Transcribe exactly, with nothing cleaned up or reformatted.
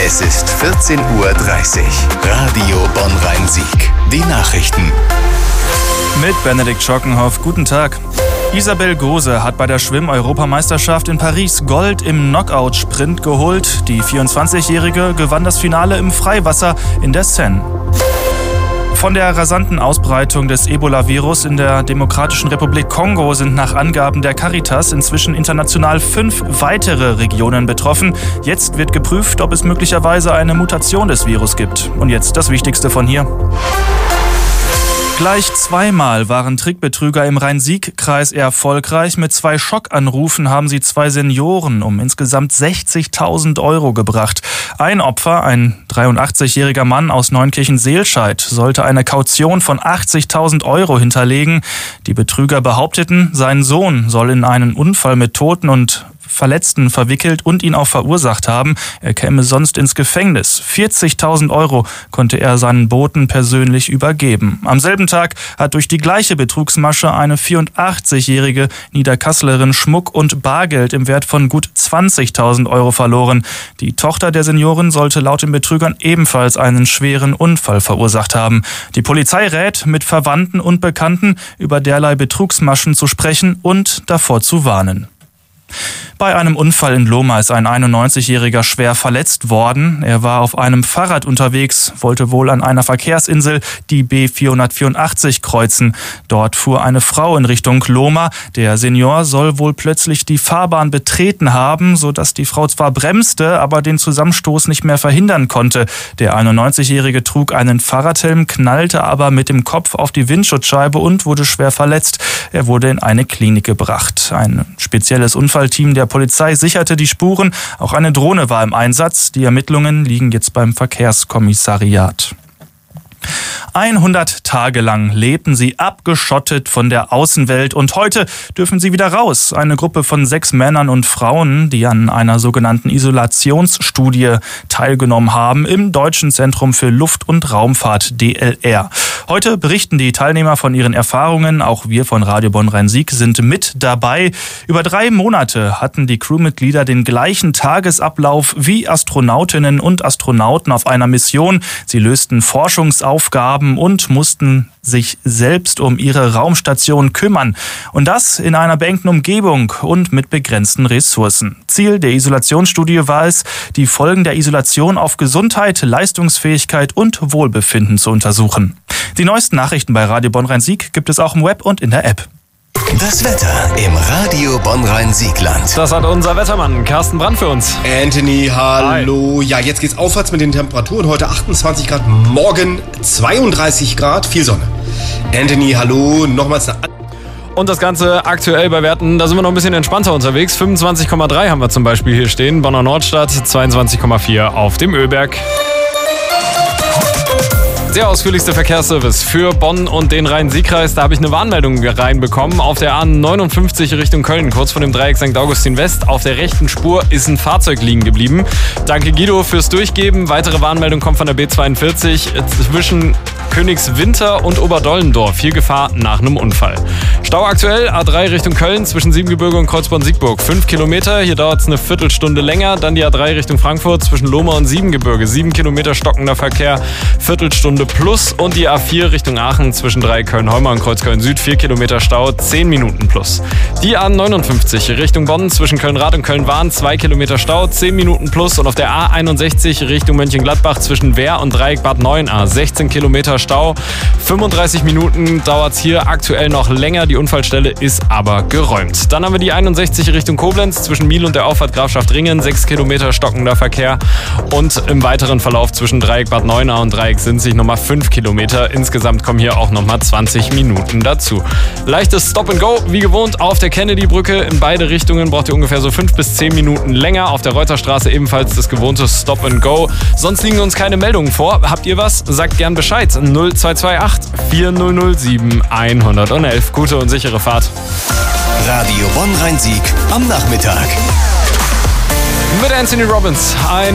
Es ist vierzehn Uhr dreißig. Radio Bonn-Rhein-Sieg. Die Nachrichten. Mit Benedikt Schockenhoff. Guten Tag. Isabel Gose hat bei der Schwimm-Europameisterschaft in Paris Gold im Knockout-Sprint geholt. Die vierundzwanzigjährige gewann das Finale im Freiwasser in der Seine. Von der rasanten Ausbreitung des Ebola-Virus in der Demokratischen Republik Kongo sind nach Angaben der Caritas inzwischen international fünf weitere Regionen betroffen. Jetzt wird geprüft, ob es möglicherweise eine Mutation des Virus gibt. Und jetzt das Wichtigste von hier. Gleich zweimal waren Trickbetrüger im Rhein-Sieg-Kreis erfolgreich. Mit zwei Schockanrufen haben sie zwei Senioren um insgesamt sechzigtausend Euro gebracht. Ein Opfer, ein dreiundachtzigjähriger Mann aus Neunkirchen-Seelscheid, sollte eine Kaution von achtzigtausend Euro hinterlegen. Die Betrüger behaupteten, sein Sohn soll in einen Unfall mit Toten und Verletzten verwickelt und ihn auch verursacht haben. Er käme sonst ins Gefängnis. vierzigtausend Euro konnte er seinen Boten persönlich übergeben. Am selben Tag hat durch die gleiche Betrugsmasche eine vierundachtzigjährige Niederkasslerin Schmuck und Bargeld im Wert von gut zwanzigtausend Euro verloren. Die Tochter der Seniorin sollte laut den Betrügern ebenfalls einen schweren Unfall verursacht haben. Die Polizei rät, mit Verwandten und Bekannten über derlei Betrugsmaschen zu sprechen und davor zu warnen. Bei einem Unfall in Lohmar ist ein einundneunzigjähriger schwer verletzt worden. Er war auf einem Fahrrad unterwegs, wollte wohl an einer Verkehrsinsel die B vierhundertvierundachtzig kreuzen. Dort fuhr eine Frau in Richtung Lohmar. Der Senior soll wohl plötzlich die Fahrbahn betreten haben, sodass die Frau zwar bremste, aber den Zusammenstoß nicht mehr verhindern konnte. Der einundneunzigjährige trug einen Fahrradhelm, knallte aber mit dem Kopf auf die Windschutzscheibe und wurde schwer verletzt. Er wurde in eine Klinik gebracht. Ein spezielles Unfallteam der Polizei sicherte die Spuren. Auch eine Drohne war im Einsatz. Die Ermittlungen liegen jetzt beim Verkehrskommissariat. hundert Tage lang lebten sie abgeschottet von der Außenwelt und heute dürfen sie wieder raus. Eine Gruppe von sechs Männern und Frauen, die an einer sogenannten Isolationsstudie teilgenommen haben im Deutschen Zentrum für Luft- und Raumfahrt D L R. Heute berichten die Teilnehmer von ihren Erfahrungen. Auch wir von Radio Bonn-Rhein-Sieg sind mit dabei. Über drei Monate hatten die Crewmitglieder den gleichen Tagesablauf wie Astronautinnen und Astronauten auf einer Mission. Sie lösten Forschungsaufgaben und mussten sich selbst um ihre Raumstation kümmern. Und das in einer beengten Umgebung und mit begrenzten Ressourcen. Ziel der Isolationsstudie war es, die Folgen der Isolation auf Gesundheit, Leistungsfähigkeit und Wohlbefinden zu untersuchen. Die neuesten Nachrichten bei Radio Bonn-Rhein-Sieg gibt es auch im Web und in der App. Das Wetter im Radio Bonn-Rhein-Siegland. Das hat unser Wettermann Carsten Brandt für uns. Anthony, hallo. Hi. Ja, jetzt geht's aufwärts mit den Temperaturen. Heute achtundzwanzig Grad, morgen zweiunddreißig Grad, viel Sonne. Anthony, hallo. Nochmals eine... Und das Ganze aktuell bei Werten, da sind wir noch ein bisschen entspannter unterwegs. fünfundzwanzig Komma drei haben wir zum Beispiel hier stehen. Bonner Nordstadt, zweiundzwanzig Komma vier auf dem Ölberg. Der ausführlichste Verkehrsservice für Bonn und den Rhein-Sieg-Kreis. Da habe ich eine Warnmeldung reinbekommen. Auf der A neunundfünfzig Richtung Köln, kurz vor dem Dreieck Sankt Augustin West. Auf der rechten Spur ist ein Fahrzeug liegen geblieben. Danke Guido fürs Durchgeben. Weitere Warnmeldung kommt von der B zweiundvierzig zwischen Königswinter und Oberdollendorf. Hier Gefahr nach einem Unfall. Stau aktuell A drei Richtung Köln zwischen Siebengebirge und Kreuzborn-Siegburg. Fünf Kilometer, hier dauert es eine Viertelstunde länger. Dann die A drei Richtung Frankfurt zwischen Lohmar und Siebengebirge. Sieben Kilometer stockender Verkehr, Viertelstunde plus. Und die A vier Richtung Aachen zwischen Dreieck-Köln-Heumar und Kreuzköln-Süd. Vier Kilometer Stau, zehn Minuten plus. Die A neunundfünfzig Richtung Bonn zwischen Köln-Rath und Köln-Wahn. Zwei Kilometer Stau, zehn Minuten plus. Und auf der A einundsechzig Richtung Mönchengladbach zwischen Wehr und Dreieck Bad Neuenahr. sechzehn Kilometer Stau, fünfunddreißig Minuten dauert es hier aktuell noch länger. Die Unfallstelle ist aber geräumt. Dann haben wir die einundsechzig Richtung Koblenz zwischen Miel und der Auffahrt Grafschaft Ringen. sechs Kilometer stockender Verkehr. Und im weiteren Verlauf zwischen Dreieck Bad Neuenahr und Dreieck Sinzig nochmal fünf Kilometer. Insgesamt kommen hier auch nochmal zwanzig Minuten dazu. Leichtes Stop and Go, wie gewohnt, auf der Kennedy-Brücke. In beide Richtungen braucht ihr ungefähr so fünf bis zehn Minuten länger. Auf der Reuterstraße ebenfalls das gewohnte Stop and Go. Sonst liegen uns keine Meldungen vor. Habt ihr was? Sagt gern Bescheid. null zwei zwei acht vier null null sieben eins eins eins. Gute und sichere Fahrt. Radio Bonn-Rhein-Sieg am Nachmittag. Mit Anthony Robbins. Ein